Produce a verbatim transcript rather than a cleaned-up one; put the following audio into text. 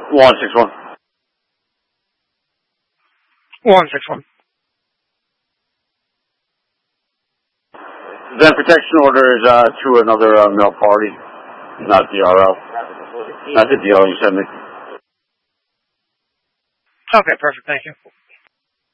one six one. one six one. Then protection order is uh, to another uh, male party, not D R L. Not the D R L you sent me. Okay, perfect. Thank you.